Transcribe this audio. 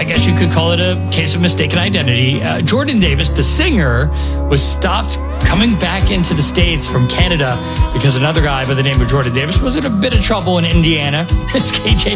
I guess you could call it a case of mistaken identity. Jordan Davis, the singer, was stopped coming back into the States from Canada because another guy by the name of Jordan Davis was in a bit of trouble in Indiana. It's KJ